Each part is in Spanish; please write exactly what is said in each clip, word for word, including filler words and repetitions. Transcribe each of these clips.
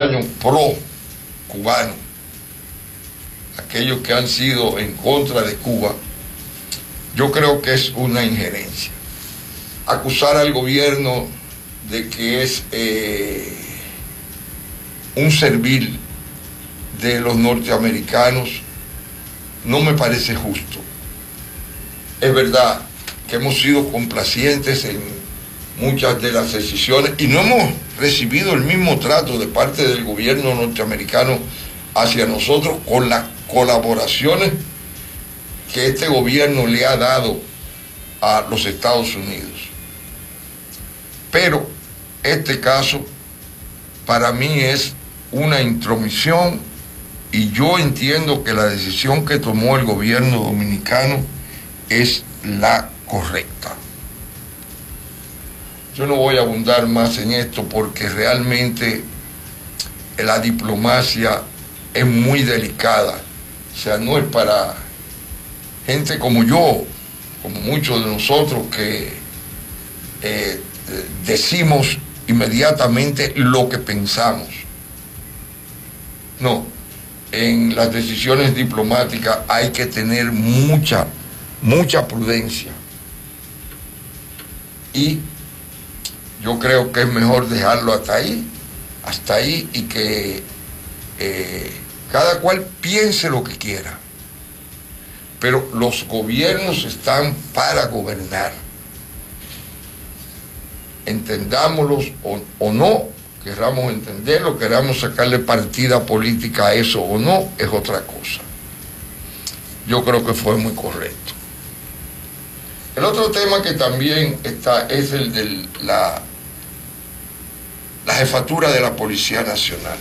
años pro cubano, aquellos que han sido en contra de Cuba, yo creo que es una injerencia. Acusar al gobierno de que es eh, un servil de los norteamericanos no me parece justo. Es verdad que hemos sido complacientes en muchas de las decisiones y no hemos recibido el mismo trato de parte del gobierno norteamericano hacia nosotros con las colaboraciones que este gobierno le ha dado a los Estados Unidos. Pero este caso para mí es una intromisión y yo entiendo que la decisión que tomó el gobierno dominicano es la correcta. Yo no voy a abundar más en esto porque realmente la diplomacia es muy delicada. O sea, no es para gente como yo, como muchos de nosotros que eh, decimos inmediatamente lo que pensamos. No, en las decisiones diplomáticas hay que tener mucha, mucha prudencia. Y yo creo que es mejor dejarlo hasta ahí, hasta ahí y que eh, cada cual piense lo que quiera. Pero los gobiernos están para gobernar. Entendámoslos o, o no, querramos entenderlo, queramos sacarle partida política a eso o no, es otra cosa. Yo creo que fue muy correcto. El otro tema que también está es el de la, la jefatura de la Policía Nacional.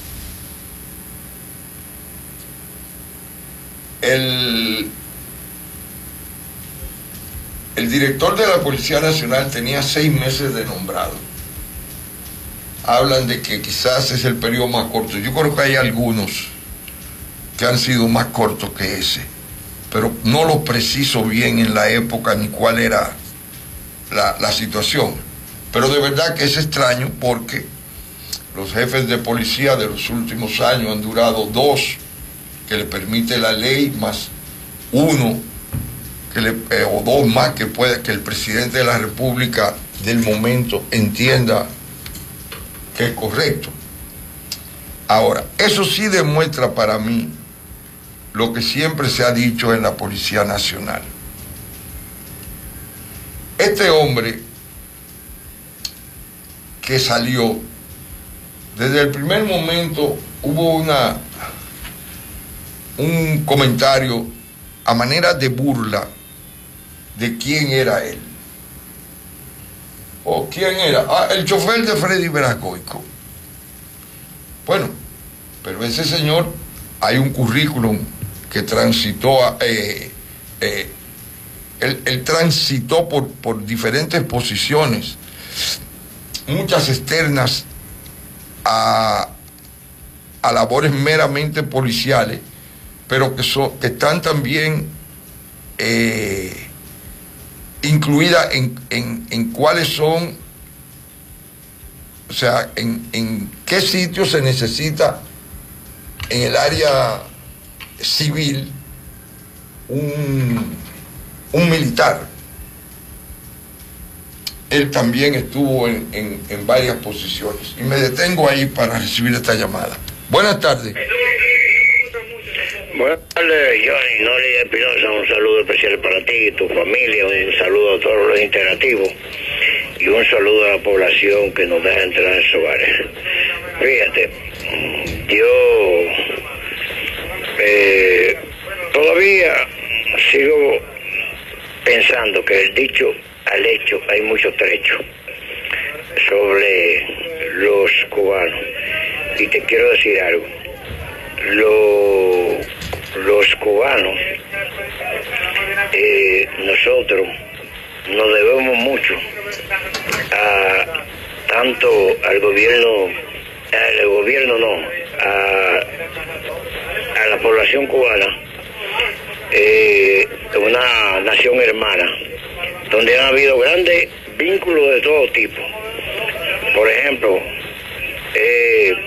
El, el director de la Policía Nacional tenía seis meses de nombrado. Hablan de que quizás es el periodo más corto. Yo creo que hay algunos que han sido más cortos que ese, pero no lo preciso bien en la época ni cuál era la, la situación. Pero de verdad que es extraño porque los jefes de policía de los últimos años han durado dos que le permite la ley, más uno que le, eh, o dos más que puede que el presidente de la República del momento entienda que es correcto. Ahora, eso sí demuestra para mí lo que siempre se ha dicho en la Policía Nacional. Este hombre que salió, desde el primer momento hubo una un comentario a manera de burla de quién era él. ¿O quién era? Ah, el chofer de Freddy Verascoico. Bueno, pero ese señor, hay un currículum que transitó, a, eh, eh, él, él transitó por, por diferentes posiciones, muchas externas a, a labores meramente policiales, pero que, son, que están también eh, incluidas en, en, en cuáles son, o sea, en, en qué sitio se necesita en el área civil un, un militar. Él también estuvo en, en, en varias posiciones. Y me detengo ahí para recibir esta llamada. Buenas tardes. Buenas tardes, Johnny Noli Espinosa, un saludo especial para ti y tu familia, un saludo a todos los interactivos y un saludo a la población que nos deja entrar en sus hogares. Fíjate, yo eh, todavía sigo pensando que el dicho al hecho hay mucho trecho sobre los cubanos, y te quiero decir algo. Lo, los cubanos, eh, nosotros nos debemos mucho a tanto al gobierno, al gobierno no, a, a la población cubana, eh, una nación hermana, donde han habido grandes vínculos de todo tipo. Por ejemplo, eh,